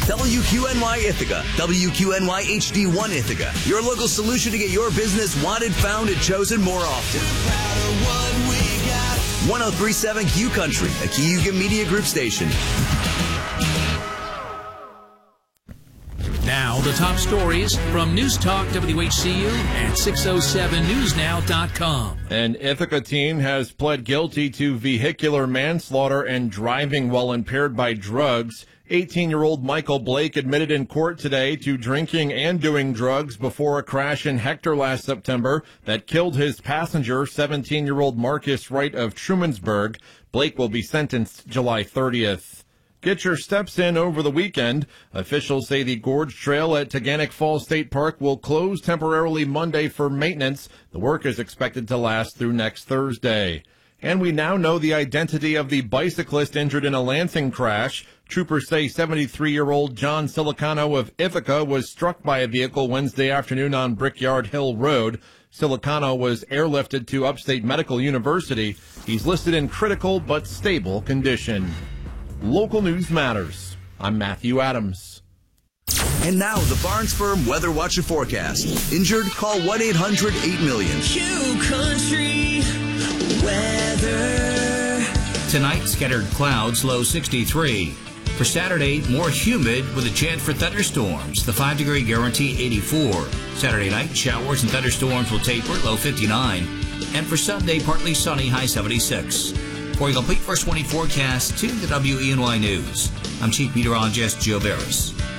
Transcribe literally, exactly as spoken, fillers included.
W Q N Y Ithaca, W Q N Y H D one Ithaca, your local solution to get your business wanted, found, and chosen more often. one oh three point seven Q Country, a Cayuga Media Group station. Now, the top stories from News Talk W H C U and six oh seven news now dot com. An Ithaca teen has pled guilty to vehicular manslaughter and driving while impaired by drugs. eighteen-year-old Michael Blake admitted in court today to drinking and doing drugs before a crash in Hector last September that killed his passenger, seventeen-year-old Marcus Wright of Trumansburg. Blake will be sentenced July thirtieth. Get your steps in over the weekend. Officials say the Gorge Trail at Taganic Falls State Park will close temporarily Monday for maintenance. The work is expected to last through next Thursday. And we now know the identity of the bicyclist injured in a Lansing crash. Troopers say seventy-three-year-old John Silicano of Ithaca was struck by a vehicle Wednesday afternoon on Brickyard Hill Road. Silicano was airlifted to Upstate Medical University. He's listed in critical but stable condition. Local news matters. I'm Matthew Adams. And now, the Barnes Firm Weather Watch and Forecast. Injured? Call one eight hundred eight million. Q Country weather. Tonight, scattered clouds, low sixty-three. For Saturday, more humid with a chance for thunderstorms. The five-degree guarantee, eighty-four. Saturday night, showers and thunderstorms will taper, low fifty-nine. And for Sunday, partly sunny, high seventy-six. For a complete first twenty forecast, tune to W E N Y News. I'm Chief Meteorologist Joe Barris.